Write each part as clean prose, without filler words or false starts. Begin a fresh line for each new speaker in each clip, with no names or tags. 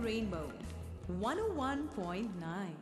Rainbow 101.9.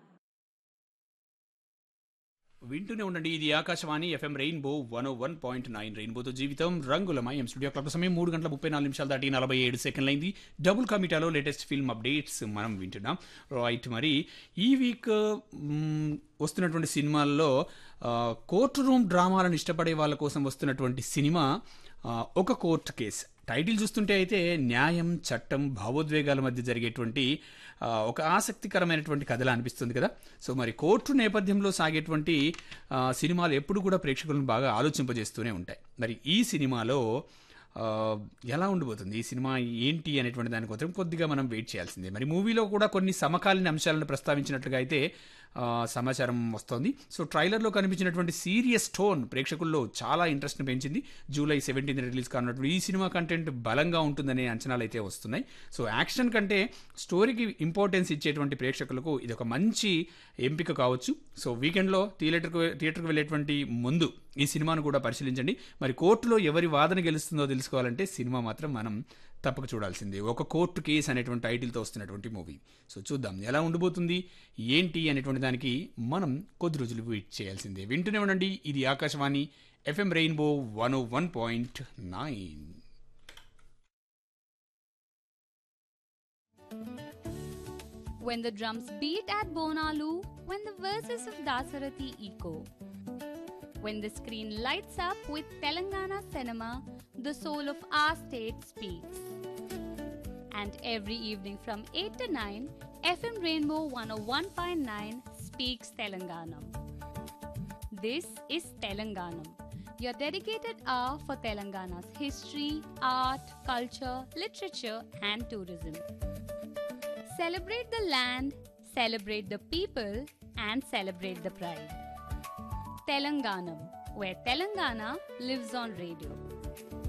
వింటూనే ఉండండి. ఇది ఆకాశవాణి ఎఫ్ఎం రెయిన్బో 101.9. రెయిన్బోతో జీవితం రంగులమయం. స్టూడియో క్లాక్ సమయం 3:34 దాటి 47 సెకండ్లు అయింది. డబుల్ కమిటాలో లేటెస్ట్ ఫిల్మ్ అప్డేట్స్ మనం వింటున్నాం. రైట్, మరి ఈ వీక్ వస్తున్నటువంటి సినిమాల్లో కోర్టు రూమ్ డ్రామాలను ఇష్టపడే వాళ్ళ కోసం వస్తున్నటువంటి సినిమా ఒక కోర్టు కేసు. టైటిల్ చూస్తుంటే అయితే న్యాయం, చట్టం, భావోద్వేగాల మధ్య జరిగేటువంటి ఒక ఆసక్తికరమైనటువంటి కథలా అనిపిస్తుంది కదా. సో మరి కోర్టు నేపథ్యంలో సాగేటువంటి సినిమాలు ఎప్పుడు కూడా ప్రేక్షకులను బాగా ఆలోచింపజేస్తూనే ఉంటాయి. మరి ఈ సినిమాలో ఎలా ఉండబోతుంది, ఈ సినిమా ఏంటి అనేటువంటి దానికోసం కొద్దిగా మనం వెయిట్ చేయాల్సిందే. మరి మూవీలో కూడా కొన్ని సమకాలీన అంశాలను ప్రస్తావించినట్లుగా అయితే సమాచారం వస్తోంది. సో ట్రైలర్లో కనిపించినటువంటి సీరియస్ టోన్ ప్రేక్షకుల్లో చాలా ఇంట్రెస్ట్ని పెంచింది. జూలై 17 రిలీజ్ కానున్నటువంటి ఈ సినిమా కంటెంట్ బలంగా ఉంటుందనే అంచనాలు అయితే వస్తున్నాయి. సో యాక్షన్ కంటే స్టోరీకి ఇంపార్టెన్స్ ఇచ్చేటువంటి ప్రేక్షకులకు ఇది ఒక మంచి ఎంపిక కావచ్చు. సో వీకెండ్లో థియేటర్కి వెళ్ళేటువంటి ముందు ఈ సినిమాను కూడా పరిశీలించండి. మరి కోర్టులో ఎవరి వాదన గెలుస్తుందో తెలుసుకోవాలంటే సినిమా మాత్రం మనం తప్పక చూడాల్సిందే. ఒక కోర్టు కేసు అనేటువంటి టైటిల్తో వస్తున్నటువంటి మూవీ. సో చూద్దాం ఎలా ఉండబోతుంది, ఏంటి అనేటువంటి దానికి మనం కొద్ది రోజులు వెయిట్ చేయాల్సిందే. వింటూనే ఉండండి. ఇది Akashvani FM rainbow 101.9.
When the drums beat at Bonalu, when the verses of Dasarathi echo, when the screen lights up with Telangana cinema, the soul of our state speaks. And every evening from 8 to 9, FM Rainbow 101.9 speaks Telanganam. This is Telanganam, your dedicated hour for Telangana's history, art, culture, literature and tourism. Celebrate the land, celebrate the people and celebrate the pride. Telanganam, where Telangana lives on radio.